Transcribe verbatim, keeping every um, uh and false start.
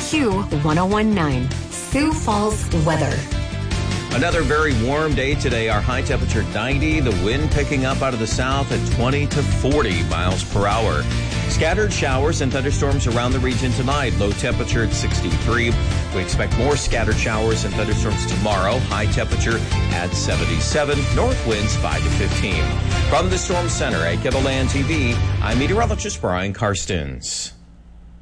Q one oh one point nine, Sioux Falls weather. Another very warm day today. Our high temperature ninety, the wind picking up out of the south at twenty to forty miles per hour. Scattered showers and thunderstorms around the region tonight. Low temperature at sixty-three. We expect more scattered showers and thunderstorms tomorrow. High temperature at seventy-seven. North winds five to fifteen. From the Storm Center at Kettleland T V, I'm meteorologist Brian Karstens.